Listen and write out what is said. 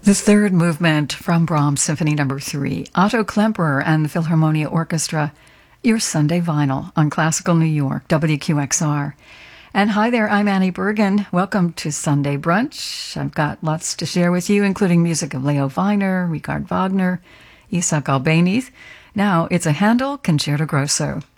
The third movement from Brahms Symphony No. 3, Otto Klemperer and the Philharmonia Orchestra, your Sunday Vinyl on Classical New York, WQXR. And hi there, I'm Annie Bergen. Welcome to Sunday Brunch. I've got lots to share with you, including music of Leo Weiner, Richard Wagner, Isaac Albéniz. Now it's a Handel Concerto Grosso.